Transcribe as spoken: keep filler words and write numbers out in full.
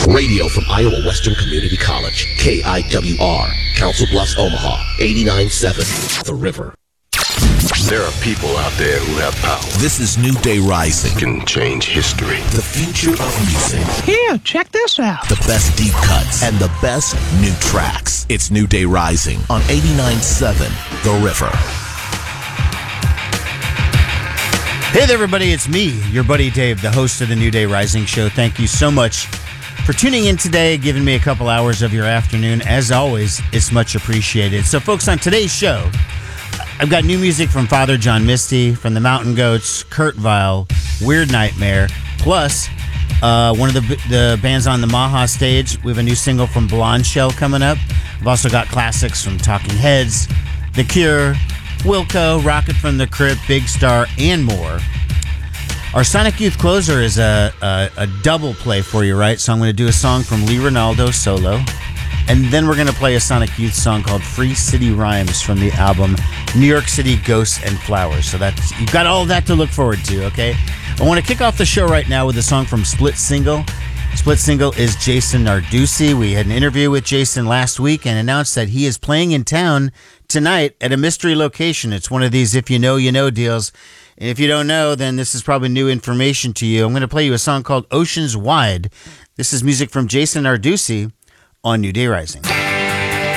Radio from Iowa Western Community College, K I W R, Council Bluffs, Omaha, eighty-nine point seven, The River. There are people out there who have power. This is New Day Rising. Can change history. The future of music. Here, check this out. The best deep cuts and the best new tracks. It's New Day Rising on eighty-nine point seven, The River. Hey there, everybody. It's me, your buddy Dave, the host of the New Day Rising Show. Thank you so much for tuning in today, giving me a couple hours of your afternoon. As always, it's much appreciated. So, folks, on today's show, I've got new music from Father John Misty, from the Mountain Goats, Kurt Vile, Weird Nightmare, plus uh, one of the the bands on the Maha stage. We have a new single from Blonde Shell coming up. I've also got classics from Talking Heads, The Cure, Wilco, Rocket from the Crypt, Big Star, and more. Our Sonic Youth closer is a, a, a double play for you, right? So I'm going to do a song from Lee Ronaldo solo, and then we're going to play a Sonic Youth song called Free City Rhymes from the album New York City Ghosts and Flowers. So that's, you've got all of that to look forward to, okay? I want to kick off the show right now with a song from Split Single. Split Single is Jason Narducy. We had an interview with Jason last week and announced that he is playing in town tonight at a mystery location. It's one of these if you know, you know deals. And if you don't know, then this is probably new information to you. I'm going to play you a song called Oceans Wide. This is music from Jason Narducy on New Day Rising.